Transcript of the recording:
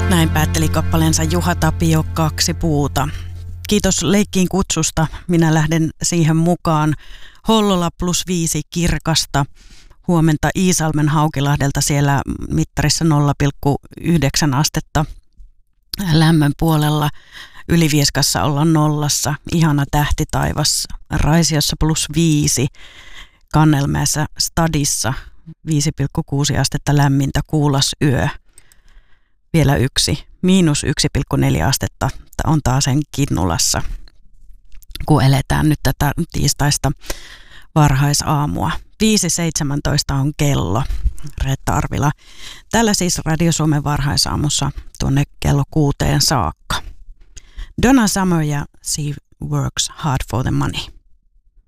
Näin päätteli kappaleensa Juha Tapio, 2 puuta. Kiitos leikkiin kutsusta. Minä lähden siihen mukaan. Hollola +5 kirkasta. Huomenta Iisalmen Haukilahdelta, siellä mittarissa 0,9 astetta lämmön puolella. Ylivieskassa ollaan 0. Ihana tähtitaivas. Raisiossa +5. Kannelmäessä Stadissa 5,6 astetta lämmintä. Kuulas yö. Vielä 1. -1,4 astetta on taas sen Kinnulassa, kun eletään nyt tätä tiistaista varhaisaamua. 5.17 on kello, Reetta Arvila. Täällä siis Radio Suomen varhaisaamussa tuonne kello 6 saakka. Donna Summer ja She Works Hard for the Money.